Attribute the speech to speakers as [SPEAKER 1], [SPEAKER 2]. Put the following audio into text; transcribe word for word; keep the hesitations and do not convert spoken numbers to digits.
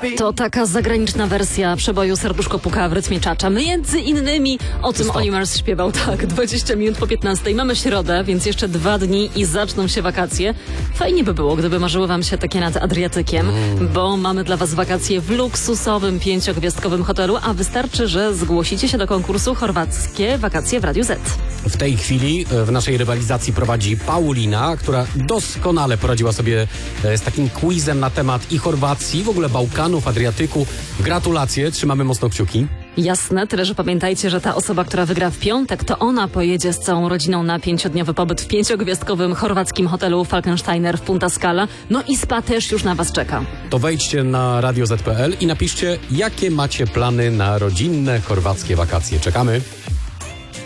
[SPEAKER 1] To taka zagraniczna wersja przeboju Serduszko puka w rytmie czacza. Między innymi o tym
[SPEAKER 2] Stop.
[SPEAKER 1] Olimars śpiewał, tak, dwadzieścia minut po piętnastej. Mamy środę, więc jeszcze dwa dni i zaczną się wakacje. Fajnie by było, gdyby marzyły wam się takie nad Adriatykiem, mm. bo mamy dla was wakacje w luksusowym, pięciogwiazdkowym hotelu, a wystarczy, że zgłosicie się do konkursu Chorwackie Wakacje w Radiu Z.
[SPEAKER 2] W tej chwili w naszej rywalizacji prowadzi Paulina, która doskonale poradziła sobie z takim quizem na temat i Chorwacji, w ogóle Bałkanów, Adriatyku. Gratulacje, trzymamy mocno kciuki.
[SPEAKER 1] Jasne, tyle że pamiętajcie, że ta osoba, która wygra w piątek, to ona pojedzie z całą rodziną na pięciodniowy pobyt w pięciogwiazdkowym chorwackim hotelu Falkensteiner w Punta Scala. No i spa też już na was czeka.
[SPEAKER 2] To wejdźcie na radio zet kropka pe el i napiszcie, jakie macie plany na rodzinne chorwackie wakacje. Czekamy.